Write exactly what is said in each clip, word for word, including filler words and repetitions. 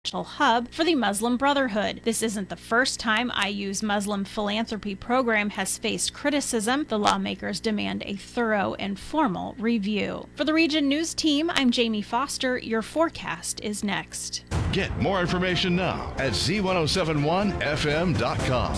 hub for the Muslim Brotherhood. This isn't the first time I U's Muslim philanthropy program has faced criticism. The lawmakers demand a thorough and formal review. For the Region News team, I'm Jamie Foster. Your forecast is next. Get more information now at Z ten seventy-one F M dot com.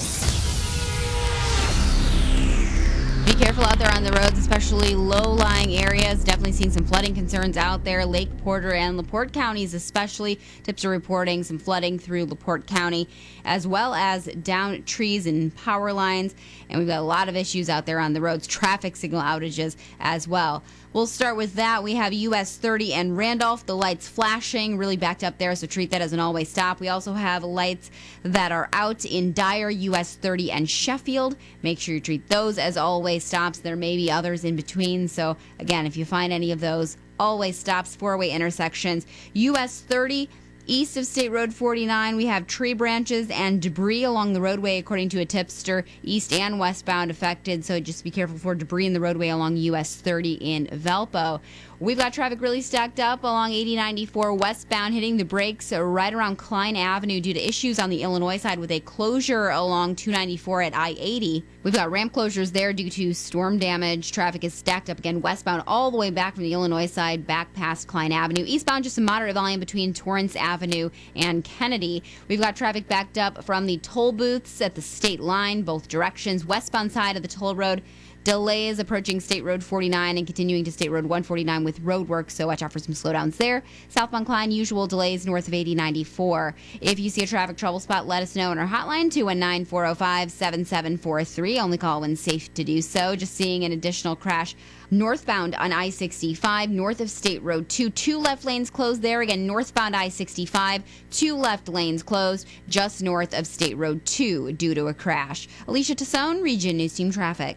Be careful out there on the roads, especially low-lying areas. Definitely seeing some flooding concerns out there. Lake Porter and LaPorte counties especially. Tips are reporting some flooding through LaPorte County, as well as down trees and power lines. And we've got a lot of issues out there on the roads. Traffic signal outages as well. We'll start with that. We have U S thirty and Randolph. The lights flashing, really backed up there, so treat that as an always stop. We also have lights that are out in Dyer, U S thirty and Sheffield. Make sure you treat those as always stops. There may be others in between. So, again, if you find any of those, always stops, four-way intersections. U S thirty, east of State Road forty-nine, we have tree branches and debris along the roadway, according to a tipster, east and westbound affected. So just be careful for debris in the roadway along U S thirty in Valpo. We've got traffic really stacked up along eighty ninety-four westbound, hitting the brakes right around Klein Avenue due to issues on the Illinois side with a closure along two ninety-four at I eighty. We've got ramp closures there due to storm damage. Traffic is stacked up again westbound all the way back from the Illinois side back past Klein Avenue. Eastbound, just a moderate volume between Torrance Avenue and Kennedy. We've got traffic backed up from the toll booths at the state line, both directions. Westbound side of the toll road, delays approaching State Road forty-nine and continuing to State Road one forty-nine with road work, so watch out for some slowdowns there. Southbound Klein, usual delays north of eighty ninety-four. If you see a traffic trouble spot, let us know on our hotline, two one nine, four oh five, seven seven four three. Only call when safe to do so. Just seeing an additional crash northbound on I sixty-five, north of State Road two. Two left lanes closed there. Again, northbound I sixty-five, two left lanes closed just north of State Road two due to a crash. Alicia Tassone, Region News Team Traffic.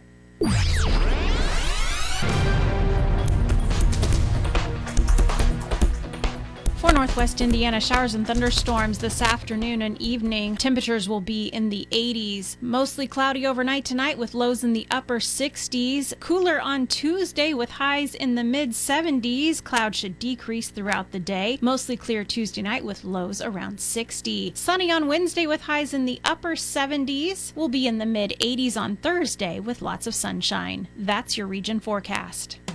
For Northwest Indiana, showers and thunderstorms this afternoon and evening. Temperatures will be in the eighties. Mostly cloudy overnight tonight with lows in the upper sixties. Cooler on Tuesday with highs in the mid seventies. Clouds should decrease throughout the day. Mostly clear Tuesday night with lows around sixty. Sunny on Wednesday with highs in the upper seventies. We'll be in the mid eighties on Thursday with lots of sunshine. That's your region forecast.